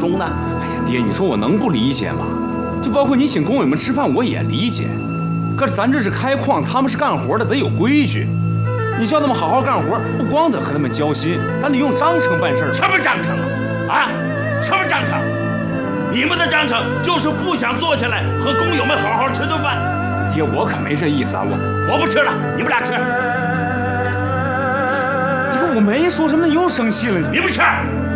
中呢？ 哎呀，爹，你说我能不理解吗？就包括你请工友们吃饭，我也理解。可是咱这是开矿，他们是干活的，得有规矩。你叫他们好好干活，不光得和他们交心，咱得用章程办事。 什么章程啊？什么章程？你们的章程就是不想坐下来和工友们好好吃顿饭。 爹，我可没这意思啊， 我不吃了，你们俩吃。 你看我没说什么，你又生气了。 你不吃，